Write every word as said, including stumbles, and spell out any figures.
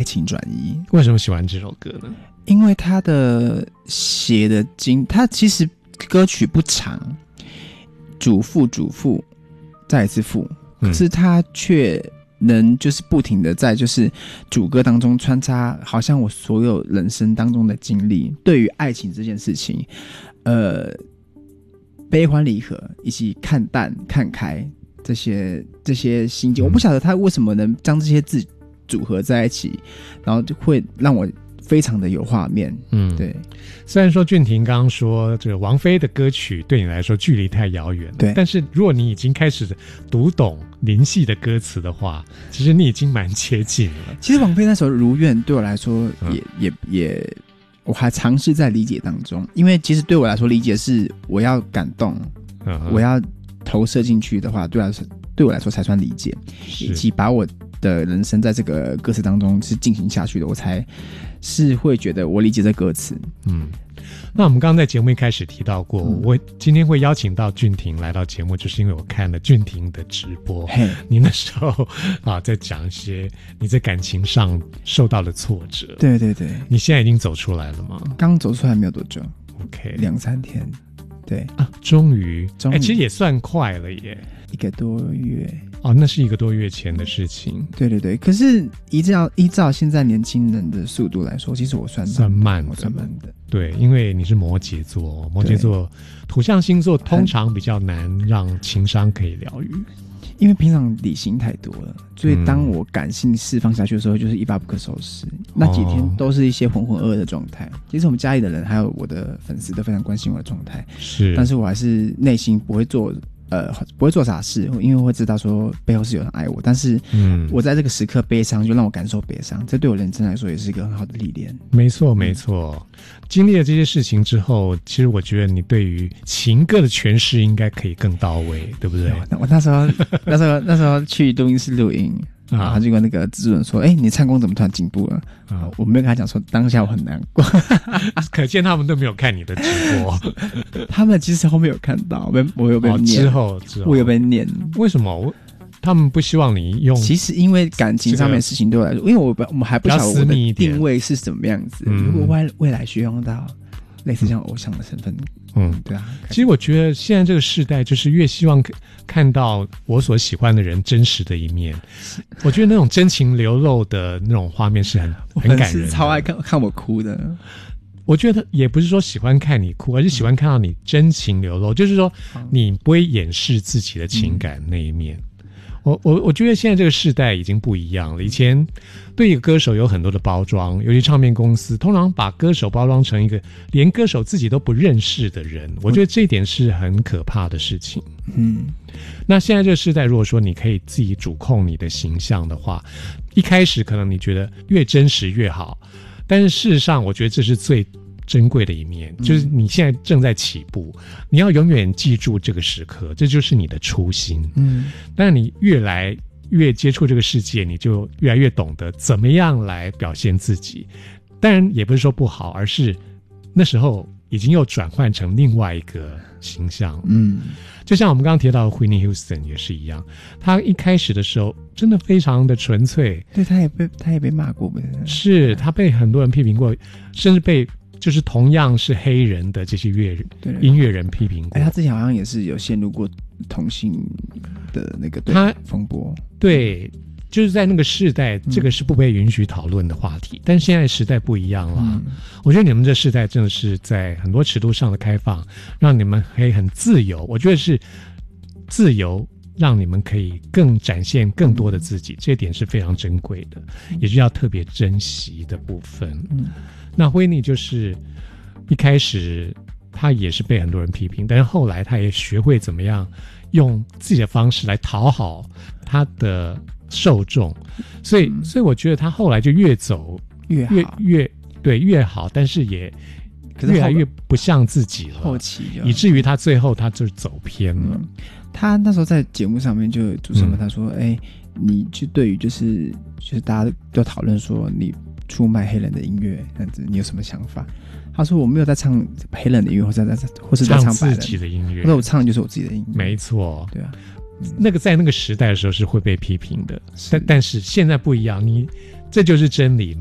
情转移。 为什么喜欢这首歌呢？ 因为他的写的经，他其实歌曲不长，主副主副再一次副，可是他却能就是不停的在就是主歌当中穿插，好像我所有人生当中的经历，对于爱情这件事情，呃，悲欢离合以及看淡看开这些这些心境、嗯，我不晓得他为什么能将这些字组合在一起，然后就会让我非常的有画面。嗯，对。 虽然说俊廷刚刚说这个王菲的歌曲对你来说距离太遥远， 对， 但是如果你已经开始读懂林夕的歌词的话，其实你已经蛮接近了。 其实王菲那首《如愿》对我来说也、嗯、也也，我还尝试在理解当中，因为其实对我来说理解是我要感动，嗯、我要投射进去的话，对我来说对我来说才算理解，以及把我的人生在这个歌词当中是进行下去的，我才是会觉得我理解这歌词。嗯， 那我们刚刚在节目一开始提到过、嗯、我今天会邀请到俊廷来到节目，就是因为我看了俊廷的直播，你那时候啊在讲一些你在感情上受到的挫折。 对对对， 你现在已经走出来了吗？ 刚走出来没有多久 OK， 两三天。对啊，终于哎、欸，其实也算快了耶， 一个多月哦，那是一个多月前的事情。 对对对，可是依照依照现在年轻人的速度来说，其实我算慢算慢的， 我算慢的。对， 因为你是摩羯座，摩羯座土象星座通常比较难让情商可以疗愈， 因为平常理性太多了，所以当我感性释放下去的时候，就是一发不可收拾。嗯、那几天都是一些浑浑噩噩的状态。其实我们家里的人还有我的粉丝都非常关心我的状态， 是， 但是我还是内心不会做。呃，不会做傻事，因为会知道说背后是有人爱我，但是，嗯，我在这个时刻悲伤，就让我感受悲伤，这对我人生来说也是一个很好的历练。 没错，没错。经历了这些事情之后，其实我觉得你对于情歌的诠释应该可以更到位，对不对？ 我那时候，那时候，那时候去录音室录音。啊，他就跟那个制作人说：“哎、欸，你唱功怎么突然进步了？”啊，我没有跟他讲说当下我很难过， 可见他们都没有看你的直播。 他们其实后面有看到，我我有被念、 哦，之后之后我有被念。 为什么我他们不希望你用？ 其实因为感情上面的事情对我来说，因为我我们还不晓得我的定位是什么样子。嗯、如果未未来需要用到类似像偶像的身份。嗯，对啊。 其实我觉得现在这个时代，就是越希望看到我所喜欢的人真实的一面。我觉得那种真情流露的那种画面是很很感人的。 超爱看看我哭的。 我觉得也不是说喜欢看你哭，而是喜欢看到你真情流露，嗯、就是说你不会掩饰自己的情感那一面。嗯我我我觉得现在这个世代已经不一样了。以前对一个歌手有很多的包装，尤其唱片公司通常把歌手包装成一个连歌手自己都不认识的人，我觉得这一点是很可怕的事情。嗯，那现在这个世代，如果说你可以自己主控你的形象的话，一开始可能你觉得越真实越好，但是事实上，我觉得这是最珍贵的一面，就是你现在正在起步，你要永远记住这个时刻，这就是你的初心。嗯，但你越来越接触这个世界，你就越来越懂得怎么样来表现自己。当然也不是说不好，而是那时候已经又转换成另外一个形象。嗯，就像我们刚刚提到的 Whitney Houston 也是一样，他一开始的时候真的非常的纯粹。 对，他也被他也被骂过， 是他被很多人批评过，甚至被就是同样是黑人的这些乐音乐人批评过。 哎，他之前好像也是有陷入过同性的那个他风波。 对，就是在那个世代，这个是不被允许讨论的话题。嗯、但现在时代不一样了、嗯，我觉得你们这世代真的是在很多尺度上的开放，让你们可以很自由。我觉得是自由，让你们可以更展现更多的自己，这点是非常珍贵的，也是要特别珍惜的部分。嗯。那辉妮就是一开始他也是被很多人批评，但是后来他也学会怎么样用自己的方式来讨好他的受众，所以、嗯、所以我觉得他后来就越走越好， 越越对越好，但是也越来越不像自己了， 后期以至于他最后他就走偏了。 嗯、他那时候在节目上面就主持人问他说：“哎、嗯，你就对于就是就是大家都讨论说你。”出卖黑人的音乐，这样子你有什么想法？他说我没有在唱黑人的音乐，或者在或是在唱白人自己的音乐， 那我唱的就是我自己的音乐。 没错， 对啊， 嗯、那个在那个时代的时候是会被批评的，但但是现在不一样，你这就是真理。